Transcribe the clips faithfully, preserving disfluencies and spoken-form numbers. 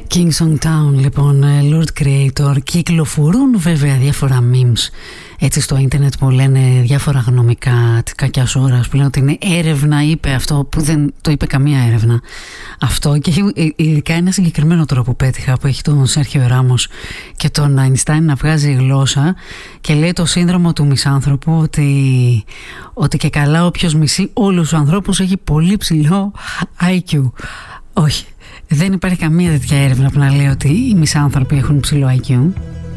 Kingston Town, λοιπόν, Lord Creator. Κυκλοφορούν βέβαια διάφορα memes έτσι στο ίντερνετ που λένε διάφορα γνωμικά της κακιάς ώρας, που λένε ότι είναι έρευνα, είπε αυτό που δεν το είπε καμία έρευνα αυτό, και έχει ειδικά ένα συγκεκριμένο τρόπο που πέτυχα που έχει τον Σέρχιο Ράμος και τον Αϊνστάιν να βγάζει γλώσσα και λέει το σύνδρομο του μισάνθρωπου, ότι, ότι και καλά όποιος μισεί όλους τους ανθρώπους έχει πολύ ψηλό άι κιου. Όχι, δεν υπάρχει καμία τέτοια έρευνα που να λέει ότι οι μισάνθρωποι έχουν ψηλό άι κιου.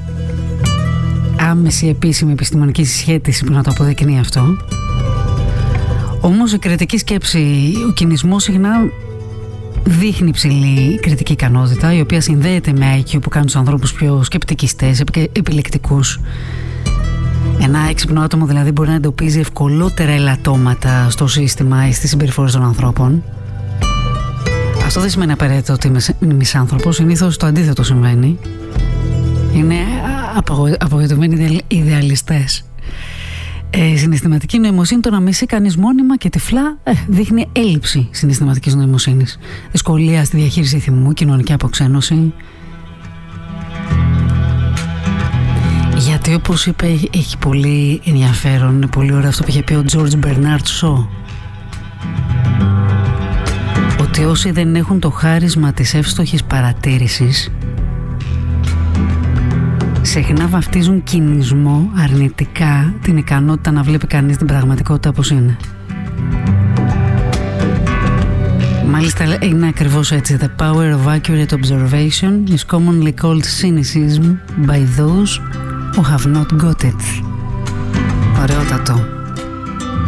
Άμεση επίσημη επιστημονική συσχέτιση που να το αποδεικνύει αυτό. Όμως η κριτική σκέψη, ο κινησμός συχνά δείχνει ψηλή κριτική ικανότητα, η οποία συνδέεται με άι κιου που κάνει τους ανθρώπους πιο σκεπτικιστές, επιλεκτικούς. Ένα έξυπνο άτομο δηλαδή μπορεί να εντοπίζει ευκολότερα ελαττώματα στο σύστημα ή στις συμπεριφορές των ανθρώπων. Αυτό δεν σημαίνει απαραίτητα ότι είναι μισάνθρωπος, συνήθως το αντίθετο συμβαίνει. Είναι απογοητευμένοι ιδεαλιστές. Ε, συναισθηματική νοημοσύνη, το να μισεί κανείς μόνιμα και τυφλά, ε, δείχνει έλλειψη συναισθηματικής νοημοσύνης. Δυσκολία στη διαχείριση θυμού, κοινωνική αποξένωση. Γιατί όπως είπε, έχει πολύ ενδιαφέρον, είναι πολύ ωραίο αυτό που είχε πει ο George Bernard Shaw, ότι όσοι δεν έχουν το χάρισμα της εύστοχης παρατήρησης συχνά βαφτίζουν κινησμό αρνητικά την ικανότητα να βλέπει κανείς την πραγματικότητα όπως είναι. Μάλιστα είναι ακριβώς έτσι. The power of accurate observation is commonly called cynicism by those who have not got it. Ωραιότατο.